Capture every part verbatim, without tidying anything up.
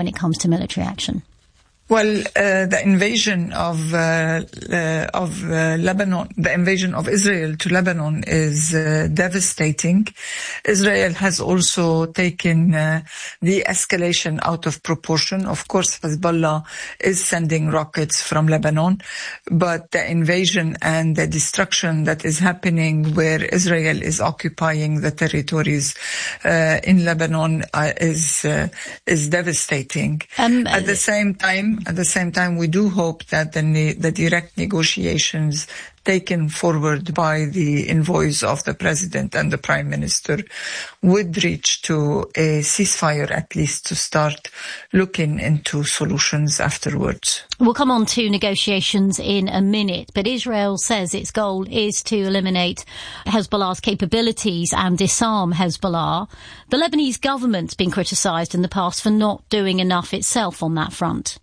when it comes to military action? Well, uh, the invasion of uh, uh, of uh, Lebanon, the invasion of Israel to Lebanon is uh, devastating. Israel has also taken uh, the escalation out of proportion. Of course, Hezbollah is sending rockets from Lebanon, but the invasion and the destruction that is happening where Israel is occupying the territories uh, in Lebanon uh, is uh, is devastating. Um, At the same time, At the same time, we do hope that the, ne- the direct negotiations taken forward by the envoys of the president and the prime minister would reach to a ceasefire, at least to start looking into solutions afterwards. We'll come on to negotiations in a minute, but Israel says its goal is to eliminate Hezbollah's capabilities and disarm Hezbollah. The Lebanese government's been criticised in the past for not doing enough itself on that front.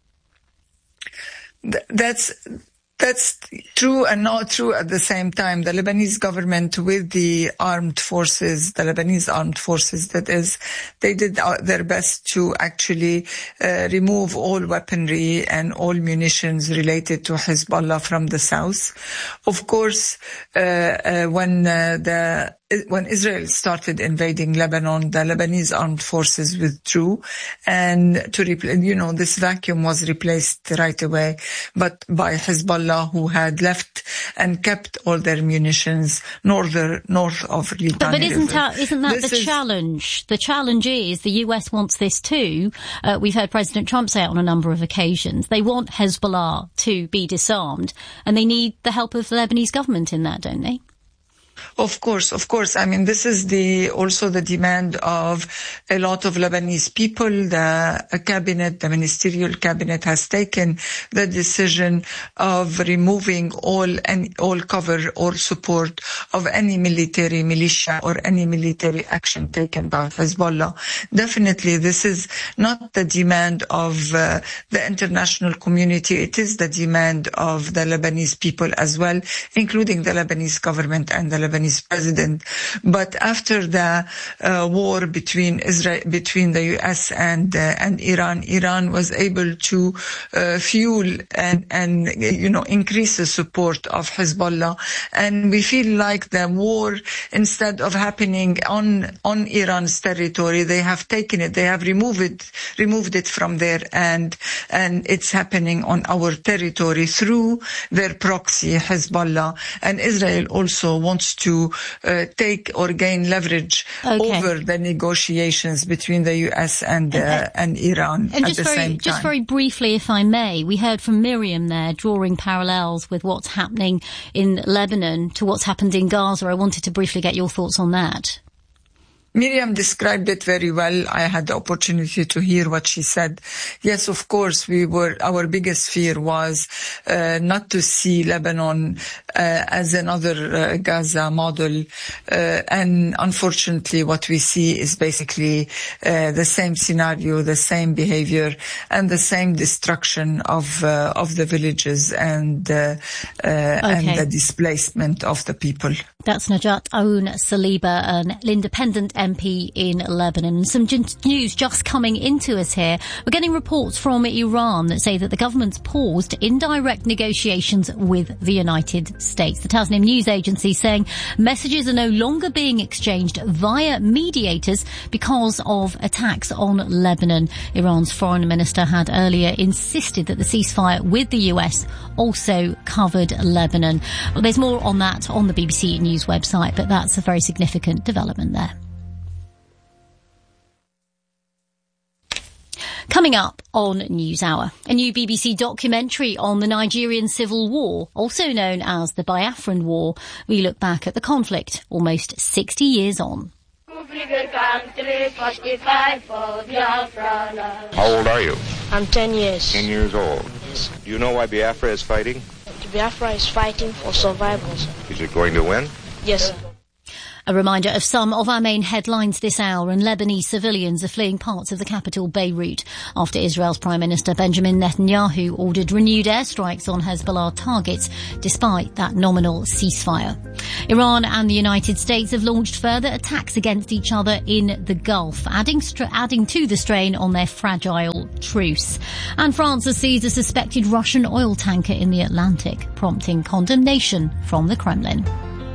That's that's true and not true at the same time. The Lebanese government with the armed forces, the Lebanese armed forces, that is, they did their best to actually uh, remove all weaponry and all munitions related to Hezbollah from the south. Of course, uh, uh, when uh, the When Israel started invading Lebanon, the Lebanese armed forces withdrew, and to repl- you know, this vacuum was replaced right away, but by Hezbollah, who had left and kept all their munitions norther, north of Litani. But, but isn't that, isn't that this the is- challenge? The challenge is the U S wants this too. Uh, we've heard President Trump say it on a number of occasions. They want Hezbollah to be disarmed, and they need the help of the Lebanese government in that, don't they? Of course, of course. I mean, this is the also the demand of a lot of Lebanese people. The cabinet, the ministerial cabinet, has taken the decision of removing all and all cover or support of any military militia or any military action taken by Hezbollah. Definitely, this is not the demand of uh, the international community. It is the demand of the Lebanese people as well, including the Lebanese government and the Lebanese president. But after the uh, war between Israel, between the U S and uh, and Iran, Iran was able to uh, fuel and and you know increase the support of Hezbollah, and we feel like the war, instead of happening on on Iran's territory, they have taken it, they have removed it, removed it from there, and and it's happening on our territory through their proxy Hezbollah. And Israel also wants to uh, take or gain leverage okay. over the negotiations between the U S and uh, and Iran and at just the very, same time. Just very briefly, if I may, we heard from Miriam there, drawing parallels with what's happening in Lebanon to what's happened in Gaza. I wanted to briefly get your thoughts on that. Miriam described it very well. I had the opportunity to hear what she said. Yes, of course, we were, our biggest fear was uh, not to see Lebanon uh, as another uh, Gaza model. Uh, and unfortunately, what we see is basically uh, the same scenario, the same behavior, and the same destruction of uh, of the villages and uh, uh, okay. and the displacement of the people. That's Najat Aoun Saliba, an independent M P in Lebanon. Some news just coming into us here. We're getting reports from Iran that say that the government's paused indirect negotiations with the United States. The Tasnim news agency saying messages are no longer being exchanged via mediators because of attacks on Lebanon. Iran's foreign minister had earlier insisted that the ceasefire with the U S also covered Lebanon. Well, there's more on that on the B B C News website, but that's a very significant development there. Coming up on NewsHour, a new B B C documentary on the Nigerian Civil War, also known as the Biafran War. We look back at the conflict almost sixty years on. How old are you? I'm ten years. Ten years old. Yes. Do you know why Biafra is fighting? Biafra is fighting for survival. Is it going to win? Yes. A reminder of some of our main headlines this hour, and Lebanese civilians are fleeing parts of the capital Beirut after Israel's Prime Minister Benjamin Netanyahu ordered renewed airstrikes on Hezbollah targets despite that nominal ceasefire. Iran and the United States have launched further attacks against each other in the Gulf, adding, str- adding to the strain on their fragile truce. And France has seized a suspected Russian oil tanker in the Atlantic, prompting condemnation from the Kremlin.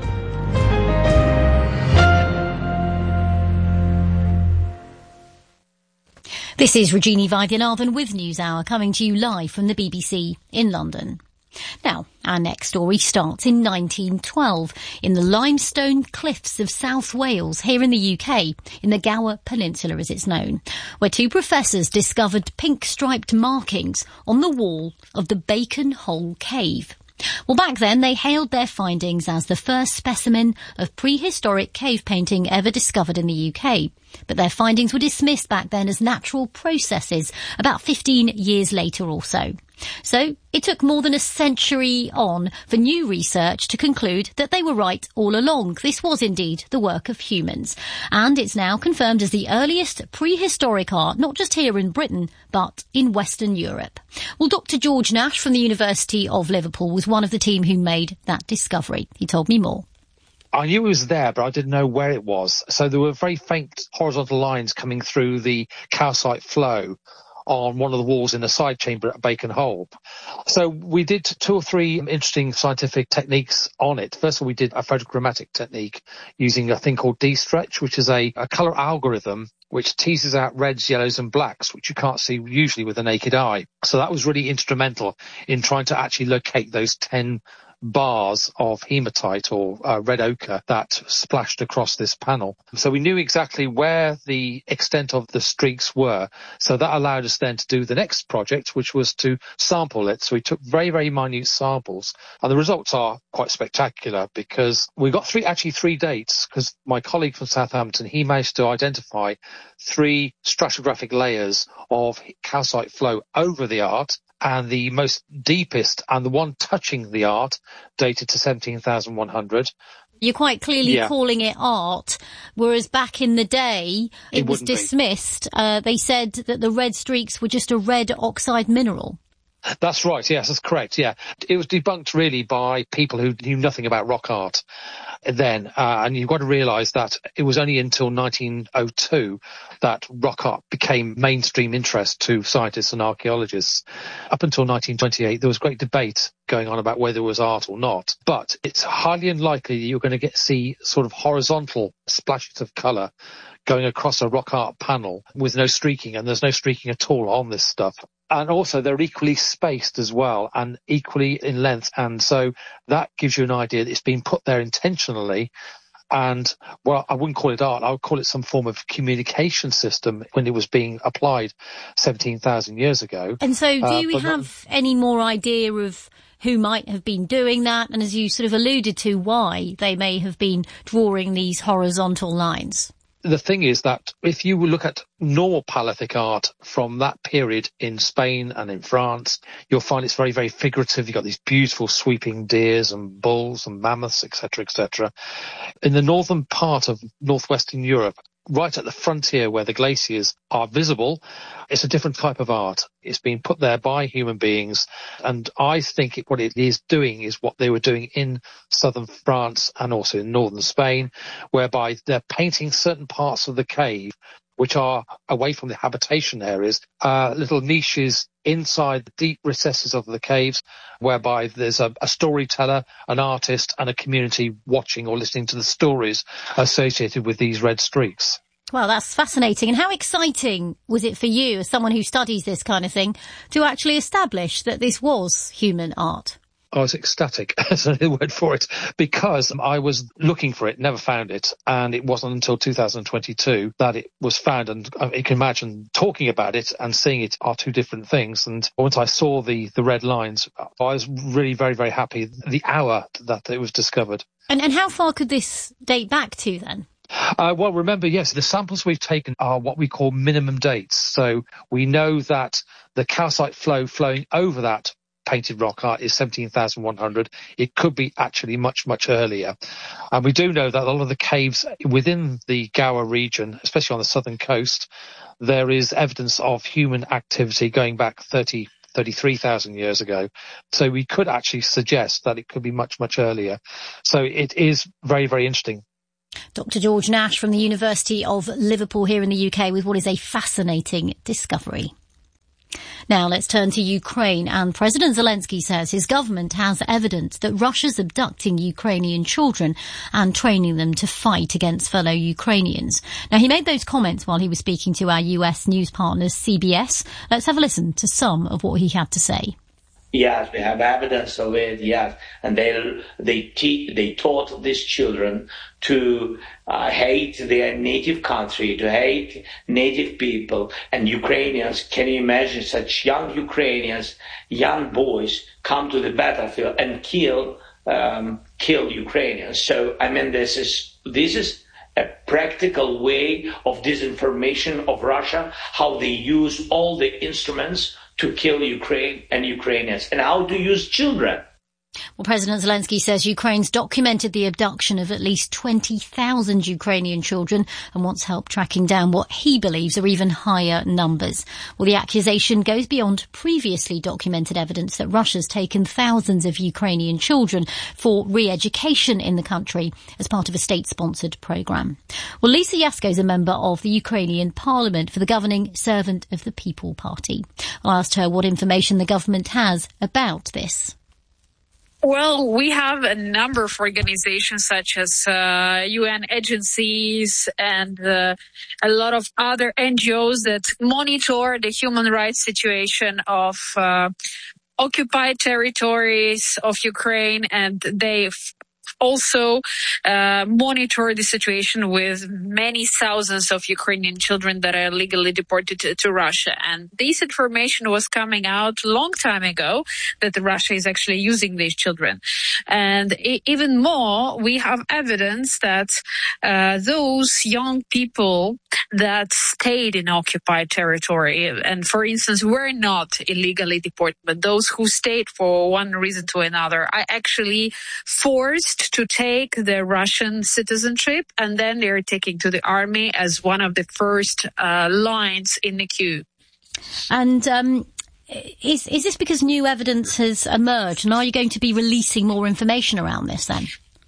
This is Regina Vaidyanathan with NewsHour, coming to you live from the B B C in London. Now, our next story starts in nineteen twelve in the limestone cliffs of South Wales, here in the U K, in the Gower Peninsula as it's known, where two professors discovered pink striped markings on the wall of the Bacon Hole Cave. Well, back then, they hailed their findings as the first specimen of prehistoric cave painting ever discovered in the U K. But their findings were dismissed back then as natural processes about fifteen years later or so. So it took more than a century on for new research to conclude that they were right all along. This was indeed the work of humans. And it's now confirmed as the earliest prehistoric art, not just here in Britain, but in Western Europe. Well, Doctor George Nash from the University of Liverpool was one of the team who made that discovery. He told me more. I knew it was there, but I didn't know where it was. So there were very faint horizontal lines coming through the calcite flow on one of the walls in the side chamber at Bacon Hole. So we did two or three interesting scientific techniques on it. First of all, we did a photogrammetric technique using a thing called D-Stretch, which is a, a colour algorithm which teases out reds, yellows and blacks, which you can't see usually with the naked eye. So that was really instrumental in trying to actually locate those ten bars of hematite or uh, red ochre that splashed across this panel. So we knew exactly where the extent of the streaks were. So that allowed us then to do the next project, which was to sample it. So we took very, very minute samples, and the results are quite spectacular because we got three, actually three dates, because my colleague from Southampton, he managed to identify three stratigraphic layers of calcite flow over the art, and the most deepest and the one touching the art dated to seventeen thousand one hundred. You're quite clearly yeah. calling it art, whereas back in the day it, it was dismissed. Uh, they said that the red streaks were just a red oxide mineral. That's right, yes, that's correct, yeah. It was debunked really by people who knew nothing about rock art then, uh, and you've got to realise that it was only until nineteen oh two that rock art became mainstream interest to scientists and archaeologists. Up until nineteen twenty-eight, there was great debate going on about whether it was art or not, but it's highly unlikely that you're going to get see sort of horizontal splashes of colour going across a rock art panel with no streaking, and there's no streaking at all on this stuff. And also they're equally spaced as well and equally in length. And so that gives you an idea that it's been put there intentionally. And, well, I wouldn't call it art. I would call it some form of communication system when it was being applied seventeen thousand years ago. And so do uh, we have not... any more idea of who might have been doing that? And as you sort of alluded to, why they may have been drawing these horizontal lines? The thing is that if you look at normal Paleolithic art from that period in Spain and in France, you'll find it's very, very figurative. You've got these beautiful sweeping deers and bulls and mammoths, et cetera, et cetera. In the northern part of northwestern Europe, right at the frontier where the glaciers are visible, it's a different type of art. It's been put there by human beings. And I think it, what it is doing is what they were doing in southern France and also in northern Spain, whereby they're painting certain parts of the cave which are away from the habitation areas, uh, little niches inside the deep recesses of the caves, whereby there's a, a storyteller, an artist, and a community watching or listening to the stories associated with these red streaks. Well, that's fascinating. And how exciting was it for you, as someone who studies this kind of thing, to actually establish that this was human art? I was ecstatic, that's the word for it, because I was looking for it, never found it, and it wasn't until two thousand twenty-two that it was found. And you can imagine talking about it and seeing it are two different things. And once I saw the, the red lines, I was really very, very happy the hour that it was discovered. And, and how far could this date back to then? Uh, well, remember, yes, the samples we've taken are what we call minimum dates. So we know that the calcite flow flowing over that painted rock art is seventeen thousand one hundred. It could be actually much, much earlier. And we do know that a lot of the caves within the Gower region, especially on the southern coast, there is evidence of human activity going back thirty, thirty-three thousand years ago. So we could actually suggest that it could be much, much earlier. So it is very, very interesting. Doctor George Nash from the University of Liverpool here in the U K with what is a fascinating discovery. Now let's turn to Ukraine, and President Zelensky says his government has evidence that Russia's abducting Ukrainian children and training them to fight against fellow Ukrainians. Now he made those comments while he was speaking to our U S news partners C B S. Let's have a listen to some of what he had to say. Yes, we have evidence of it, yes. And they they te- they taught these children to uh, hate their native country, to hate native people and Ukrainians. Can you imagine such young Ukrainians, young boys, come to the battlefield and kill um, kill Ukrainians? So, I mean, this is this is a practical way of disinformation of Russia, how they use all the instruments to kill Ukraine and Ukrainians, and how to use children. Well, President Zelensky says Ukraine's documented the abduction of at least twenty thousand Ukrainian children and wants help tracking down what he believes are even higher numbers. Well, the accusation goes beyond previously documented evidence that Russia's taken thousands of Ukrainian children for re-education in the country as part of a state-sponsored programme. Well, Lisa Yasko is a member of the Ukrainian parliament for the governing Servant of the People party. I asked her what information the government has about this. Well, we have a number of organizations such as uh, U N agencies and uh, a lot of other N G Os that monitor the human rights situation of uh, occupied territories of Ukraine, and they also uh, monitor the situation with many thousands of Ukrainian children that are legally deported to, to Russia. And this information was coming out a long time ago that Russia is actually using these children. And I- even more, we have evidence that uh, those young people that stayed in occupied territory and, for instance, were not illegally deported, but those who stayed for one reason to another are actually forced to take the Russian citizenship, and then they're taken to the army as one of the first uh, lines in the queue. And um, is is this because new evidence has emerged, and are you going to be releasing more information around this then?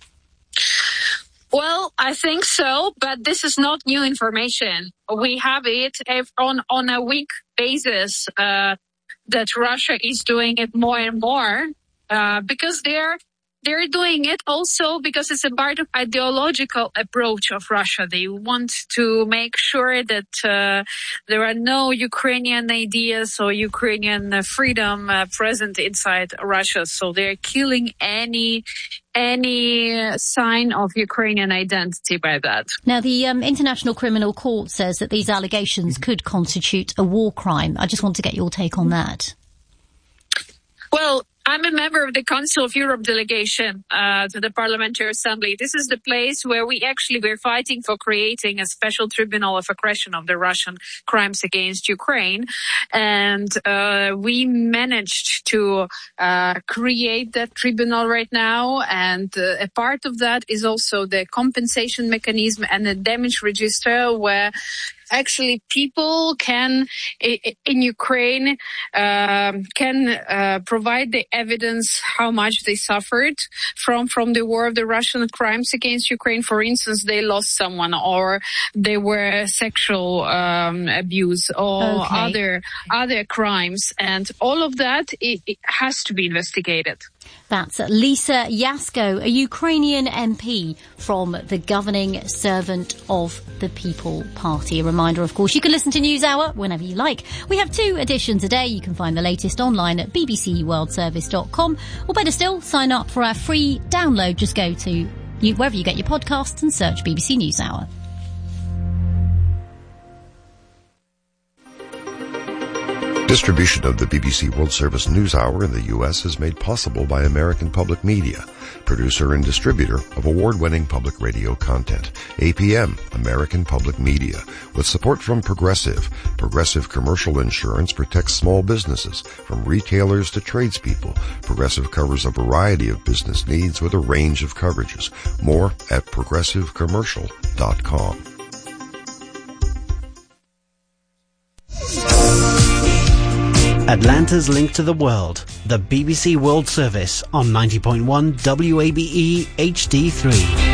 Well, I think so, but this is not new information. We have it on, on a week basis uh, that Russia is doing it more and more uh, because they're They're doing it also because it's a part of ideological approach of Russia. They want to make sure that uh, there are no Ukrainian ideas or Ukrainian uh, freedom uh, present inside Russia. So they're killing any any sign of Ukrainian identity by that. Now, the um, International Criminal Court says that these allegations could constitute a war crime. I just want to get your take on that. Well, I'm a member of the Council of Europe delegation uh, to the Parliamentary Assembly. This is the place where we actually were fighting for creating a special tribunal of aggression of the Russian crimes against Ukraine. And uh, we managed to uh, create that tribunal right now. And uh, a part of that is also the compensation mechanism and the damage register, where actually people can, in Ukraine, uh, can uh, provide the evidence how much they suffered from, from the war of the Russian crimes against Ukraine. For instance, they lost someone, or they were sexual um, abuse, or okay. other other crimes. And all of that, it, it has to be investigated. That's Lisa Yasko, a Ukrainian M P from the governing Servant of the People party. A reminder, of course, you can listen to NewsHour whenever you like. We have two editions a day. You can find the latest online at b b c world service dot com, or better still, sign up for our free download. Just go to wherever you get your podcasts and search B B C NewsHour. Distribution of the B B C World Service News Hour in the U S is made possible by American Public Media, producer and distributor of award-winning public radio content. A P M, American Public Media, with support from Progressive. Progressive Commercial Insurance protects small businesses, from retailers to tradespeople. Progressive covers a variety of business needs with a range of coverages. More at progressive commercial dot com. Atlanta's link to the world, the B B C World Service on ninety point one W A B E H D three.